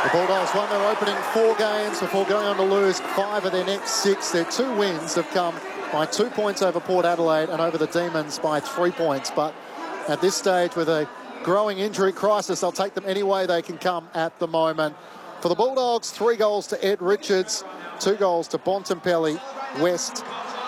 The Bulldogs won their opening 4 games before going on to lose 5 of their next 6. Their 2 wins have come by 2 points over Port Adelaide and over the Demons by 3 points. But at this stage, with a growing injury crisis, they'll take them any way they can come at the moment. For the Bulldogs, 3 goals to Ed Richards, 2 goals to Bontempelli, West,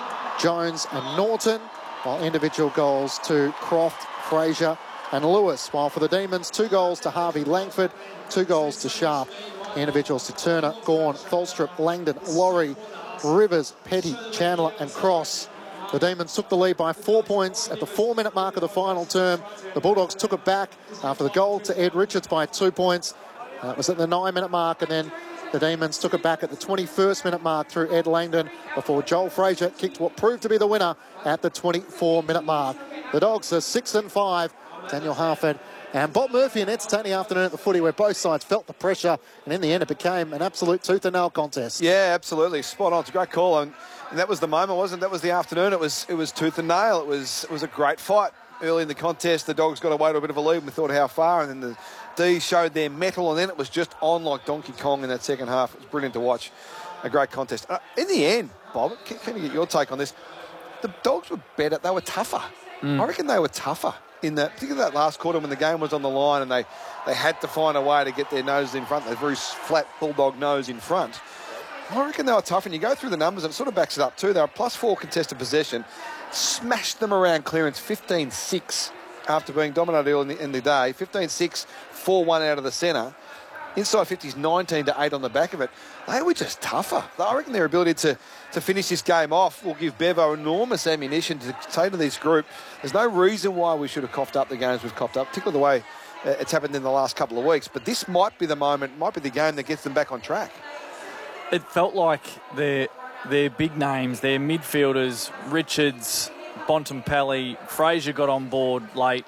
Jones and Norton, while individual goals to Croft, Fraser and Lewis. While for the Demons, 2 goals to Harvey Langford, 2 goals to Sharp, individuals to Turner, Gawn, Tholstrup, Langdon, Laurie, Rivers, Petty, Chandler and Cross. The Demons took the lead by 4 points at the 4-minute mark of the final term. The Bulldogs took it back after the goal to Ed Richards by 2 points. It was at the 9-minute mark, and then the Demons took it back at the 21st minute mark through Ed Langdon before Joel Fraser kicked what proved to be the winner at the 24-minute mark. The Dogs are 6-5. Daniel Harford and Bob Murphy, an entertaining afternoon at the footy where both sides felt the pressure, and in the end it became an absolute tooth and nail contest. Yeah, absolutely. Spot on. It's a great call. And that was the moment, wasn't it? That was the afternoon. It was tooth and nail. It was a great fight early in the contest. The Dogs got away to a bit of a lead, and we thought how far, and then the D's showed their mettle, and then it was just on like Donkey Kong in that second half. It was brilliant to watch. A great contest. In the end, Bob, can you get your take on this? The Dogs were better. They were tougher. I reckon they were tougher in that, particularly that last quarter when the game was on the line and they had to find a way to get their noses in front, their very flat Bulldog nose in front. I reckon they were tough, and you go through the numbers and it sort of backs it up too. They were +4 contested possession, smashed them around clearance 15-6 after being dominated early in the day, 15-6, 4-1 out of the centre. Inside 50s, 19-8 on the back of it. They were just tougher. I reckon their ability to finish this game off will give Bevo enormous ammunition to say to this group, there's no reason why we should have coughed up the games we've coughed up, particularly the way it's happened in the last couple of weeks. But this might be the moment, might be the game that gets them back on track. It felt like their big names, their midfielders, Richards, Bontempelli, Fraser got on board late.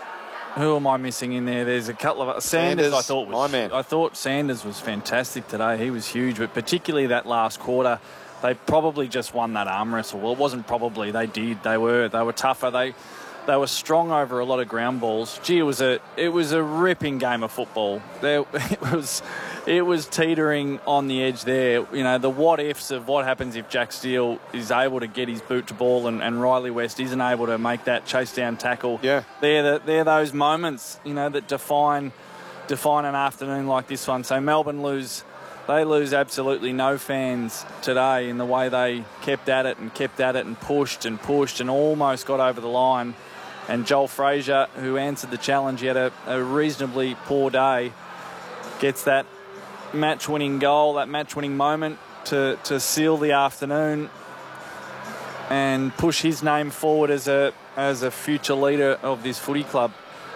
Who am I missing in there? There's a couple of... Sanders, I thought was... My man. I thought Sanders was fantastic today. He was huge, but particularly that last quarter, they probably just won that arm wrestle. Well, it wasn't probably. They did. They were tougher. They were strong over a lot of ground balls. Gee, it was a ripping game of football. It was teetering on the edge there. You know, the what-ifs of what happens if Jack Steele is able to get his boot to ball and Riley West isn't able to make that chase-down tackle. Yeah. They're those moments, you know, that define an afternoon like this one. So Melbourne lose absolutely no fans today in the way they kept at it and pushed and almost got over the line. And Joel Fraser, who answered the challenge, he had a reasonably poor day, gets that match-winning goal, that match-winning moment to seal the afternoon and push his name forward as a future leader of this footy club.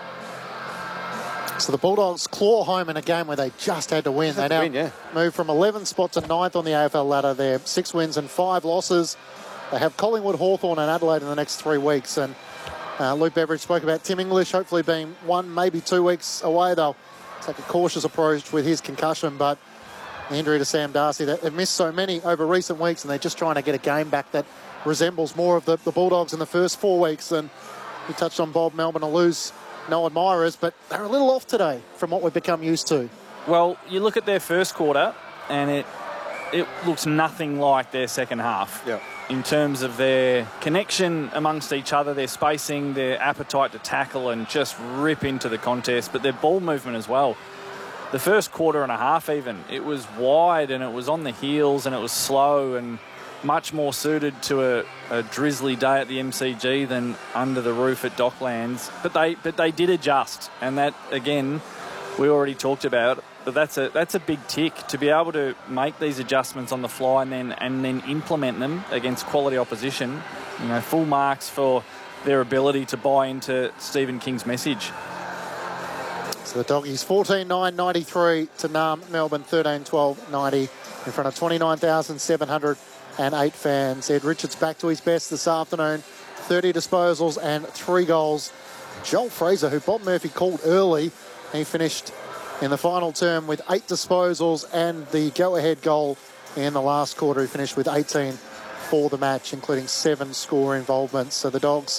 So the Bulldogs claw home in a game where they just had to win. They now move from 11th spot to 9th on the AFL ladder. They're 6 wins and 5 losses. They have Collingwood, Hawthorn and Adelaide in the next 3 weeks. And Luke Beveridge spoke about Tim English hopefully being 1, maybe 2 weeks away. They'll take a cautious approach with his concussion, but the injury to Sam Darcy, they've missed so many over recent weeks, and they're just trying to get a game back that resembles more of the Bulldogs in the first 4 weeks. And you touched on Bob, Melbourne will lose no admirers, but they're a little off today from what we've become used to. Well, you look at their first quarter and it looks nothing like their second half. Yeah. In terms of their connection amongst each other, their spacing, their appetite to tackle and just rip into the contest, but their ball movement as well. The first quarter and a half even, it was wide and it was on the heels and it was slow and much more suited to a drizzly day at the MCG than under the roof at Docklands. But they did adjust, and that, again, we already talked about. But that's a big tick to be able to make these adjustments on the fly and then implement them against quality opposition. You know, full marks for their ability to buy into Stephen King's message. So the Doggies 14-9-93 to Melbourne 13-12-90 in front of 29,708 fans. Ed Richards back to his best this afternoon, 30 disposals and 3 goals. Joel Fraser, who Bob Murphy called early, he finished in the final term with 8 disposals and the go-ahead goal in the last quarter. He finished with 18 for the match, including 7 score involvements. So the Dogs